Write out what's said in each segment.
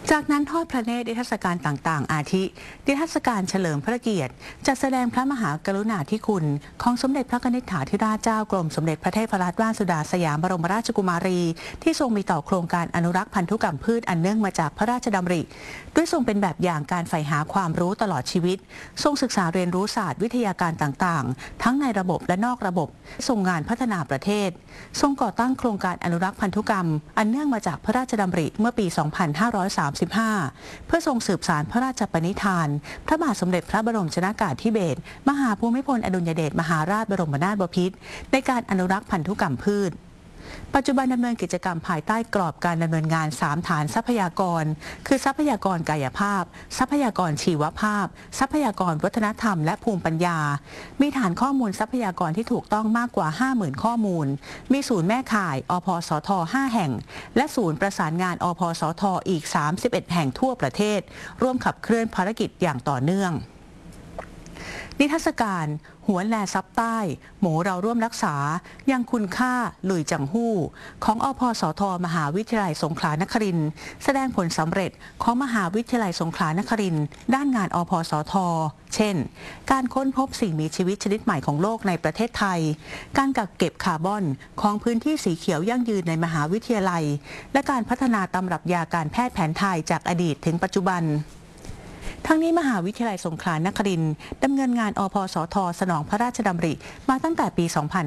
จากนั้นทอดพระเนตรนิทรรศการต่างๆอาทินิทรรศการเฉลิมพระเกียรติจัดแสดงพระมหากรุณาธิคุณของสมเด็จพระนิธิถาธิราชเจ้ากรมสมเด็จพระเทพรัตนราชสุดาสยามบรมราชกุมารีที่ทรงมีต่อโครงการอนุรักษ์พันธุกรรมพืชอันเนื่องมาจากพระราชดำริด้วยทรงเป็นแบบอย่างการใฝ่หาความรู้ตลอดชีวิตทรงศึกษาเรียนรู้ศาสตร์วิทยาการต่างๆทั้งในระบบและนอกระบบทรงงานพัฒนาประเทศทรงก่อตั้งโครงการอนุรักษ์พันธุกรรมอันเนื่องมาจากพระราชดำริเมื่อปี 2535 เพื่อทรงสืบสานพระราชปณิธานพระบาทสมเด็จพระบรมชนกาธิเบศรมหาภูมิพลอดุลยเดชมหาราชบรมนาถบพิตรในการอนุรักษ์พันธุกรรมพืชปัจจุบันดำเนินกิจกรรมภายใต้กรอบการดำเนินงาน3ฐานทรัพยากรคือทรัพยากรกายภาพทรัพยากรชีวภาพทรัพยากรวัฒนธรรมและภูมิปัญญามีฐานข้อมูลทรัพยากรที่ถูกต้องมากกว่า 50,000 ข้อมูลมีศูนย์แม่ข่ายอพสท5แห่งและศูนย์ประสานงานอพสทอีก31แห่งทั่วประเทศร่วมขับเคลื่อนภารกิจอย่างต่อเนื่องนิทรรศการหัวแลซับใต้หมูเราร่วมรักษายังคุณค่าหลุยจังหู้ของอพสทมหาวิทยาลัยสงขลานครินทร์แสดงผลสำเร็จของมหาวิทยาลัยสงขลานครินทร์ด้านงานอพสทเช่นการค้นพบสิ่งมีชีวิตชนิดใหม่ของโลกในประเทศไทยการกักเก็บคาร์บอนของพื้นที่สีเขียวยั่งยืนในมหาวิทยาลัยและการพัฒนาตำรับยาการแพทย์แผนไทยจากอดีตถึงปัจจุบันทั้งนี้มหาวิทยาลัยสงขลานครินทร์ดำเนินงานอพสทสนองพระราชดำริมาตั้งแต่ปี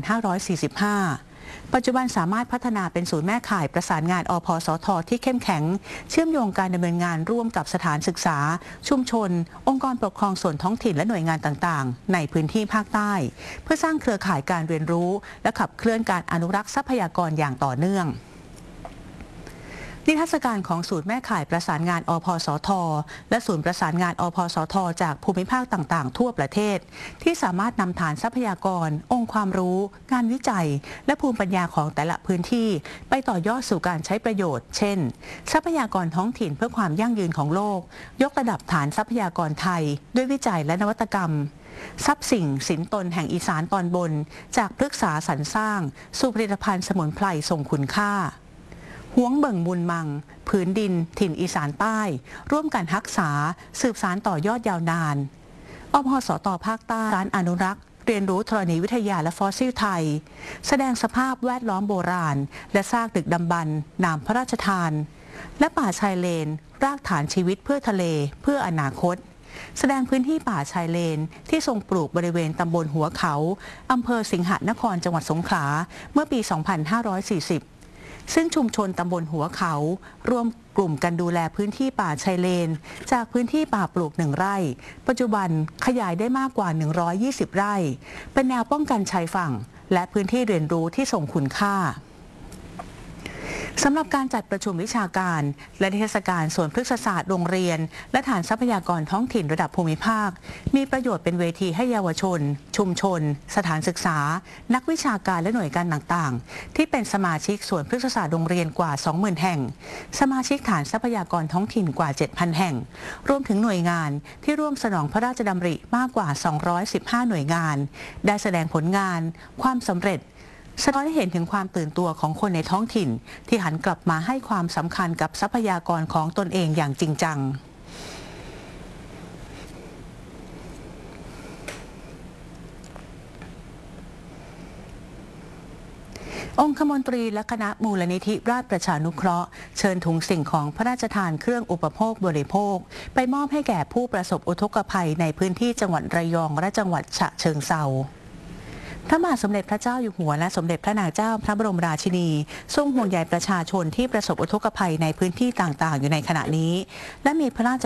2545 ปัจจุบันสามารถพัฒนาเป็นศูนย์แม่ข่ายประสานงานอพสทที่เข้มแข็งเชื่อมโยงการดำเนินงานร่วมกับสถานศึกษาชุมชนองค์กรปกครองส่วนท้องถิ่นและหน่วยงานต่างๆในพื้นที่ภาคใต้เพื่อสร้างเครือข่ายการเรียนรู้และขับเคลื่อนการอนุรักษ์ทรัพยากรอย่างต่อเนื่องนิทรรศการของศูนย์แม่ข่ายประสานงานอพสทและศูนย์ประสานงานอพสทจากภูมิภาคต่างๆทั่วประเทศที่สามารถนำฐานทรัพยากรองค์ความรู้งานวิจัยและภูมิปัญญาของแต่ละพื้นที่ไปต่อยอดสู่การใช้ประโยชน์เช่นทรัพยากรท้องถิ่นเพื่อความยั่งยืนของโลกยกระดับฐานทรัพยากรไทยด้วยวิจัยและนวัตกรรมทรัพย์สิ่งสินตนแห่งอีสานตอนบนจากพฤกษาสรรสร้างสู่ผลิตภัณฑ์สมุนไพรทรงคุณค่าหวงเบิ่งบุญมังผืนดินถิ่นอีสานใต้ร่วมกันรักษาสืบสานต่อยอดยาวนานอพสตภาคใต้การอนุรักษ์เรียนรู้ธรณีวิทยาและฟอสซิลไทยแสดงสภาพแวดล้อมโบราณและซากดึกดำบรรพ์นามพระราชทานและป่าชายเลนรากฐานชีวิตเพื่อทะเลเพื่ออนาคตแสดงพื้นที่ป่าชายเลนที่ทรงปลูกบริเวณตำบลหัวเขาอำเภอสิงหนครจังหวัดสงขลาเมื่อปี 2540ซึ่งชุมชนตำบลหัวเขาร่วมกลุ่มกันดูแลพื้นที่ป่าชายเลนจากพื้นที่ป่าปลูก1 ไร่ปัจจุบันขยายได้มากกว่า120 ไร่เป็นแนวป้องกันชายฝั่งและพื้นที่เรียนรู้ที่ทรงคุณค่าสำหรับการจัดประชุมวิชาการและนิทรรศการสวนพฤกษศาสตร์โรงเรียนและฐานทรัพยากรท้องถิ่นระดับภูมิภาคมีประโยชน์เป็นเวทีให้เยาวชนชุมชนสถานศึกษานักวิชาการและหน่วยงานต่างๆที่เป็นสมาชิกสวนพฤกษศาสตร์โรงเรียนกว่า 20,000 แห่งสมาชิกฐานทรัพยากรท้องถิ่นกว่า 7,000 แห่งรวมถึงหน่วยงานที่ร่วมสนองพระราชดำริมากกว่า215หน่วยงานได้แสดงผลงานความสำเร็จสะท้อนให้เห็นถึงความตื่นตัวของคนในท้องถิ่นที่หันกลับมาให้ความสำคัญกับทรัพยากรของตนเองอย่างจริงจังองคมนตรีและคณะมูลนิธิราชประชานุเคราะห์เชิญถุงสิ่งของพระราชทานเครื่องอุปโภคบริโภคไปมอบให้แก่ผู้ประสบอุทกภัยในพื้นที่จังหวัดระยองและจังหวัดฉะเชิงเทราพระบาทสมเด็จพระเจ้าอยู่หัวและสมเด็จพระนางเจ้าพระบรมราชินีทรงห่วงใยประชาชนที่ประสบอุทกภัยในพื้นที่ต่างๆอยู่ในขณะนี้และมีพระราช